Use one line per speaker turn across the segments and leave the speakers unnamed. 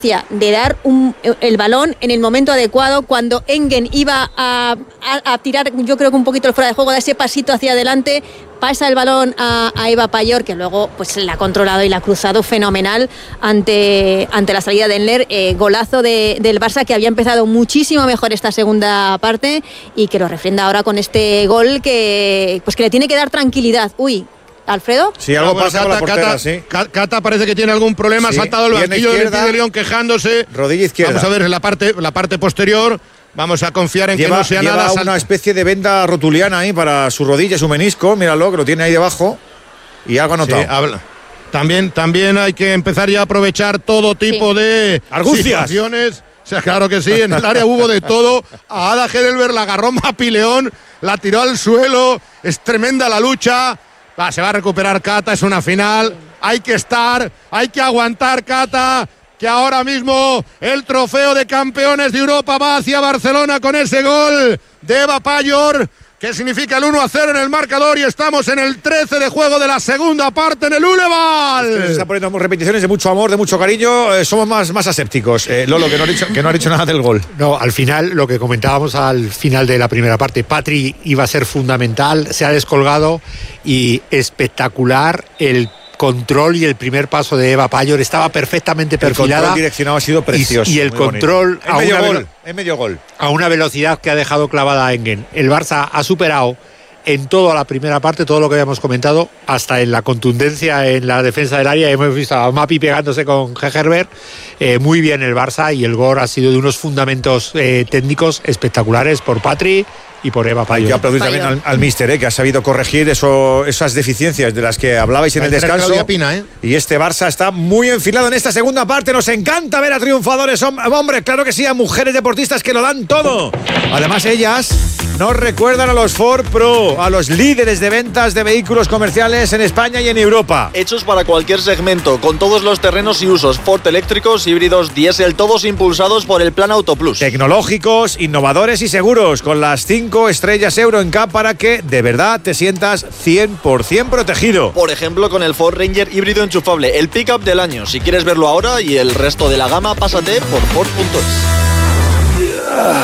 de dar el balón en el momento adecuado, cuando Engen iba a tirar, yo creo que un poquito fuera de juego, de ese pasito hacia adelante, pasa el balón a Eva Payor, que luego pues la ha controlado y la ha cruzado fenomenal ante la salida de Enler. Golazo del Barça, que había empezado muchísimo mejor esta segunda parte y que lo refrenda ahora con este gol que le tiene que dar tranquilidad. ¿Alfredo?
Sí, algo pasa con la portera, sí.
Cata parece que tiene algún problema, ha saltado el banquillo del de León quejándose.
Rodilla izquierda.
Vamos a ver la parte posterior. Vamos a confiar en que no sea nada.
Lleva una especie de venda rotuliana ahí para su rodilla, su menisco. Míralo, que lo tiene ahí debajo. Y algo ha notado.
Sí, también hay que empezar ya a aprovechar todo tipo de situaciones. O sea, claro que sí, en el área hubo de todo. A Ada Heidelberg la agarró Mapileón, la tiró al suelo. Es tremenda la lucha. Se va a recuperar Cata, es una final. Hay que aguantar, Cata, que ahora mismo el trofeo de campeones de Europa va hacia Barcelona con ese gol de Eva Payor, que significa el 1-0 en el marcador, y estamos en el 13 de juego de la segunda parte en el Uleval.
Se está poniendo repeticiones de mucho amor, de mucho cariño. Somos más asépticos. Lolo, que no ha dicho nada del gol.
No, al final, lo que comentábamos al final de la primera parte, Patri iba a ser fundamental, se ha descolgado, y espectacular el control y el primer paso de Eva Payor. Estaba perfectamente perfilada.
El control direccionado ha sido precioso.
Y el control
en medio gol.
A una velocidad que ha dejado clavada a Engen. El Barça ha superado en toda la primera parte, todo lo que habíamos comentado, hasta en la contundencia en la defensa del área. Hemos visto a Mapi pegándose con Hegerberg. Muy bien el Barça, y el gol ha sido de unos fundamentos técnicos espectaculares por Patri y por Eva Payor.
Hay que aplaudir también al míster, que ha sabido corregir esas deficiencias de las que hablabais en el descanso. Y este Barça está muy enfilado en esta segunda parte. Nos encanta ver a triunfadores, hombre, claro que sí, a mujeres deportistas que lo dan todo. Además, ellas nos recuerdan a los Ford Pro, a los líderes de ventas de vehículos comerciales en España y en Europa.
Hechos para cualquier segmento, con todos los terrenos y usos: Ford eléctricos, híbridos, diésel, todos impulsados por el Plan Auto Plus.
Tecnológicos, innovadores y seguros, con las 5 estrellas Euro NCAP para que de verdad te sientas 100% protegido.
Por ejemplo, con el Ford Ranger híbrido enchufable, el pickup del año. Si quieres verlo ahora y el resto de la gama, pásate por Ford.es.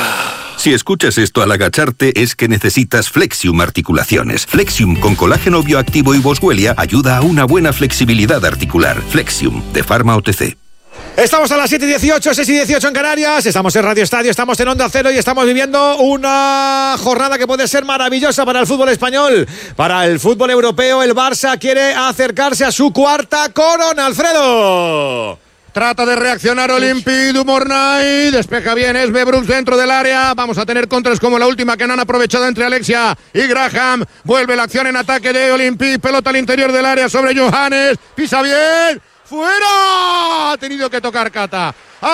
Si escuchas esto al agacharte, es que necesitas Flexium Articulaciones. Flexium con colágeno bioactivo y boswellia ayuda a una buena flexibilidad articular. Flexium, de Pharma OTC.
Estamos a las 7:18, 6:18 en Canarias. Estamos en Radio Estadio, estamos en Onda Cero y estamos viviendo una jornada que puede ser maravillosa para el fútbol español, para el fútbol europeo. El Barça quiere acercarse a su cuarta corona, Alfredo.
Trata de reaccionar Olympique du Mornay. Despeja bien Esbebrus dentro del área. Vamos a tener contras como la última que no han aprovechado entre Alexia y Graham. Vuelve la acción en ataque de Olympique. Pelota al interior del área sobre Johannes. Pisa bien. ¡Fuera! Ha tenido que tocar Cata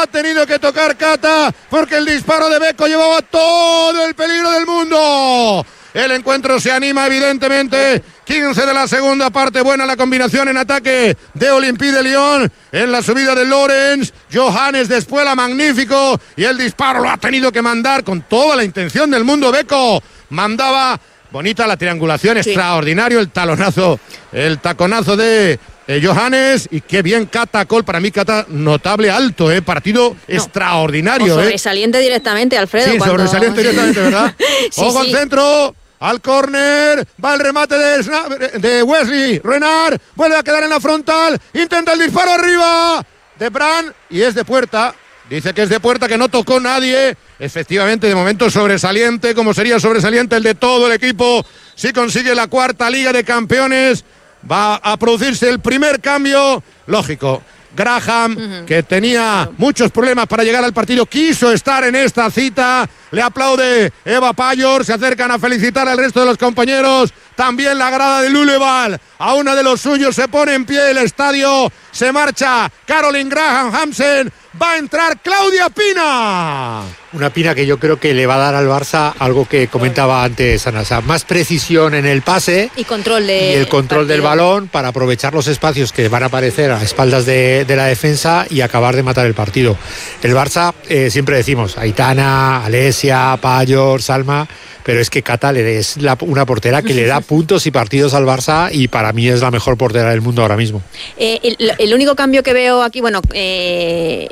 porque el disparo de Beko llevaba todo el peligro del mundo. El encuentro se anima evidentemente. 15 de la segunda parte. Buena la combinación en ataque de Olympique de Lyon. En la subida de Lorenz. Johannes despuela magnífico. Y el disparo lo ha tenido que mandar con toda la intención del mundo. Beko mandaba. Bonita la triangulación, sí. Extraordinario el taconazo de Johannes, y qué bien Cata Col, para mí Cata notable alto, partido extraordinario.
Sobresaliente directamente, Alfredo.
Sí, sobresaliente directamente, ¿verdad? Sí, ojo al centro, al córner, va el remate de Wesley Renard, vuelve a quedar en la frontal, intenta el disparo arriba de Brand y es de puerta. Dice que es de puerta, que no tocó nadie. Efectivamente, de momento sobresaliente, como sería sobresaliente el de todo el equipo. Si consigue la cuarta Liga de Campeones, va a producirse el primer cambio. Lógico, Graham, que tenía muchos problemas para llegar al partido, quiso estar en esta cita. Le aplaude Eva Payor, se acercan a felicitar al resto de los compañeros. También la grada del Uleval, a una de los suyos, se pone en pie el estadio. Se marcha Caroline Graham Hansen. Va a entrar Claudia Pina.
Una Pina que yo creo que le va a dar al Barça algo que comentaba antes Anasa, más precisión en el pase
y control
el control del balón para aprovechar los espacios que van a aparecer a espaldas de la defensa y acabar de matar el partido. El Barça, siempre decimos, Aitana, Alesia, Payor, Salma, pero es que Cata es una portera que le da puntos y partidos al Barça, y para mí es la mejor portera del mundo ahora mismo.
El único cambio que veo aquí,